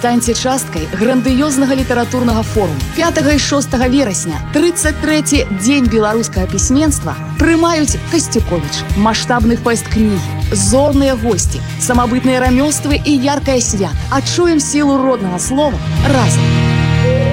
Станьце часткай грандыёзнага літаратурнага форуму. 5 і 6 верасня, 33-й дзень беларускага пісьменства, прымаюць Касцюковіч, маштабны фэст кнігі, зорныя госці, самабытныя рамёствы і яркае свята. Адчуем сілу роднага слова разам.